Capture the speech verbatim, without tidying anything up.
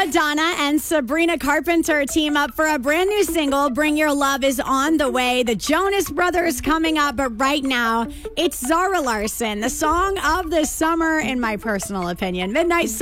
Madonna and Sabrina Carpenter team up for a brand new single. Bring Your Love is on the way. The Jonas Brothers coming up, but right now it's Zara Larsson, the song of the summer, in my personal opinion. Midnight